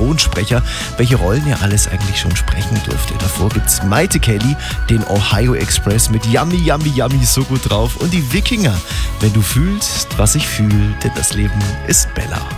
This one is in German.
Synchronsprecher, welche Rollen ihr alles eigentlich schon sprechen durfte. Davor gibt's Maite Kelly, den Ohio Express mit Yummy, Yummy, Yummy, so gut drauf und die Wikinger, wenn du fühlst, was ich fühl, denn das Leben ist Bella.